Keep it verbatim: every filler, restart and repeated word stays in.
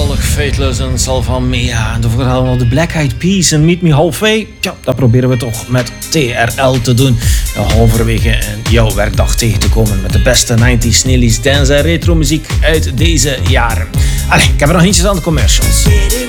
geweldig. Fateless en Salva Mea. En daarvoor hadden we nog de Black Eyed Peas en Meet Me Halfway. Tja, dat proberen we toch met T R L te doen. Ja, halverwege in jouw werkdag tegen te komen met de beste negentig Snellies, dance en retro muziek uit deze jaren. Allee, ik heb er nog eentjes aan de commercials.